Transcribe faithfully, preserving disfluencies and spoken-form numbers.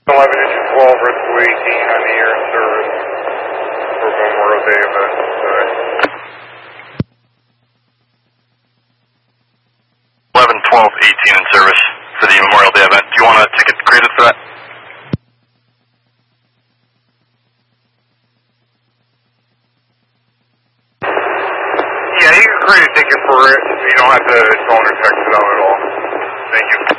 eleven inch and twelve, Red Bull eighteen on the air in service for Memorial Day event today. eleven, twelve, eighteen in service for the Memorial Day event. Do you want a ticket created for that? Yeah, you can create a ticket for it. You don't have to phone or text it out at all. Thank you.